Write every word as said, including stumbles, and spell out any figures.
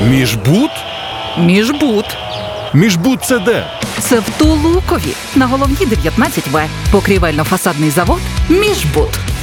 Міжбуд? Міжбуд. Міжбуд це де? Це в Тулукові, на Головній дев'ятнадцять В. Покрівельно-фасадний завод «Міжбуд».